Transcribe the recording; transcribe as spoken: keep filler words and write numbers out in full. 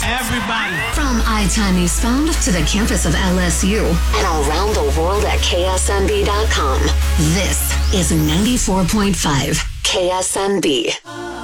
Everybody. From iTime Eastbound to the campus of L S U and around the world at K S N B dot com. This is ninety-four point five K S N B.